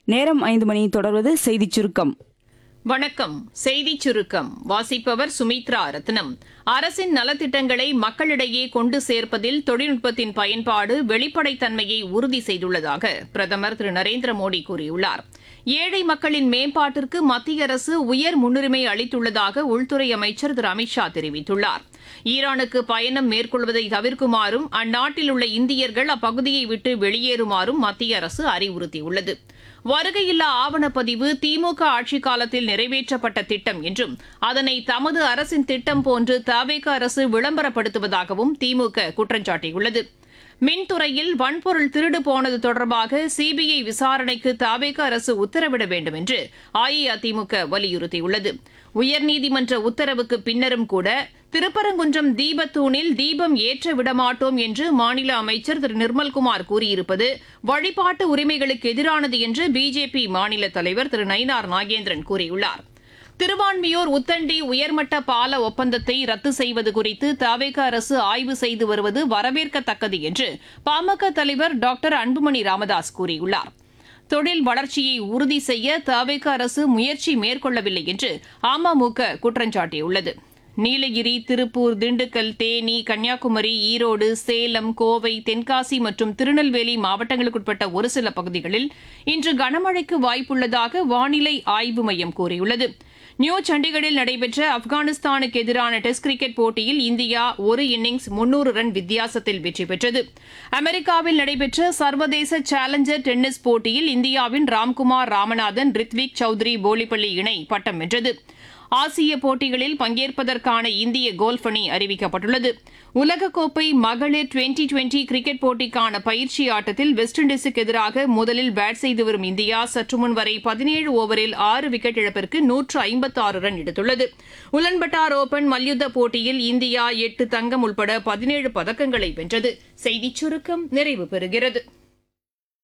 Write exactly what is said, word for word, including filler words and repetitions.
நேரம் ஐந்து மணி. தொடர்வது செய்திச் சுருக்கம். வணக்கம். செய்திச் சுருக்கம் வாசிப்பவர் சுமித்ரா ரத்னம். அரசின் நலத்திட்டங்களை மக்களிடையே கொண்டு சேர்ப்பதில் தொழில்நுட்பத்தின் பயன்பாடு வெளிப்படைத்தன்மையை உறுதி செய்துள்ளதாக பிரதமர் திரு நரேந்திர மோடி கூறியுள்ளார். ஏழை மக்களின் மேம்பாட்டிற்கு மத்திய அரசு உயர் முன்னுரிமை அளித்துள்ளதாக உள்துறை அமைச்சர் திரு அமித்ஷா தெரிவித்துள்ளார். ஈரானுக்கு பயணம் மேற்கொள்வதை தவிர்க்குமாறும் அந்நாட்டில் உள்ள இந்தியர்கள் அப்பகுதியை விட்டு வெளியேறுமாறும் மத்திய அரசு அறிவுறுத்தியுள்ளது. வருகையில்லா ஆவணப்பதிவு திமுக ஆட்சிக் காலத்தில் நிறைவேற்றப்பட்ட திட்டம் என்றும் அதனை தமது அரசின் திட்டம் போன்று தவேக அரசு விளம்பரப்படுத்துவதாகவும் திமுக குற்றம் சாட்டியுள்ளது. மின்துறையில் வன்பொருள் திருடு போனது தொடர்பாக சிபிஐ விசாரணைக்கு தவேக அரசு உத்தரவிட வேண்டும் என்று அஇஅதிமுக வலியுறுத்தியுள்ளது. உயர்நீதிமன்ற உத்தரவுக்கு பின்னரும் கூட திருப்பரங்குன்றம் தீபத்தூணில் தீபம் ஏற்ற விடமாட்டோம் என்று மாநில அமைச்சர் திரு நிர்மல்குமார் கூறியிருப்பது வழிபாட்டு உரிமைகளுக்கு எதிரானது என்று பிஜேபி மாநில தலைவர் திரு நயினார் நாகேந்திரன் கூறியுள்ளார். திருவான்மியூர் உத்தண்டி உயர்மட்ட பால ஒப்பந்தத்தை ரத்து செய்வது குறித்து தவேக அரசு ஆய்வு செய்து வருவது வரவேற்கத்தக்கது என்று பாமக தலைவர் டாக்டர் அன்புமணி ராமதாஸ் கூறியுள்ளார். தொழில் வளர்ச்சியை உறுதி செய்ய தவேக அரசு முயற்சி மேற்கொள்ளவில்லை என்று அமமுக குற்றம் சாட்டியுள்ளது. நீலகிரி, திருப்பூர், திண்டுக்கல், தேனி, கன்னியாகுமரி, ஈரோடு, சேலம், கோவை, தென்காசி மற்றும் திருநெல்வேலி மாவட்டங்களுக்குட்பட்ட ஒரு சில பகுதிகளில் இன்று கனமழைக்கு வாய்ப்புள்ளதாக வானிலை ஆய்வு மையம் கூறியுள்ளது. நியூ சண்டிகரில் நடைபெற்ற ஆப்கானிஸ்தானுக்கு எதிரான டெஸ்ட் கிரிக்கெட் போட்டியில் இந்தியா ஒரு இன்னிங்ஸ் முன்னூறு ரன் வித்தியாசத்தில் வெற்றி பெற்றது. அமெரிக்காவில் நடைபெற்ற சர்வதேச சேலஞ்சர் டென்னிஸ் போட்டியில் இந்தியாவின் ராம்குமார் ராமநாதன், ரித்விக் சௌத்ரி போலிப்பள்ளி இணை பட்டம் வென்றது. ஆசிய போட்டிகளில் பங்கேற்பதற்கான இந்திய கோல்ஃப் அணி அறிவிக்கப்பட்டுள்ளது. உலகக்கோப்பை மகளிர் டுவெண்டி டுவெண்டி கிரிக்கெட் போட்டிக்கான பயிற்சி ஆட்டத்தில் வெஸ்ட் இண்டீஸுக்கு எதிராக முதலில் பேட் செய்து வரும் இந்தியா சற்றுமுன் வரை பதினேழு ஓவரில் ஆறு விக்கெட் இழப்பிற்கு நூற்று ஐம்பத்தி ஆறு ரன் எடுத்துள்ளது. உலன்பட்டார் ஓபன் மல்யுத்த போட்டியில் இந்தியா எட்டு தங்கம் உட்பட பதினேழு பதக்கங்களை வென்றது. செய்திச் சுருக்கம் நிறைவு பெறுகிறது.